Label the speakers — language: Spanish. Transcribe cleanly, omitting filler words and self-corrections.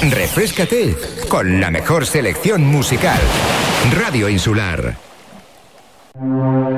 Speaker 1: Refréscate con la mejor selección musical. Radio Insular.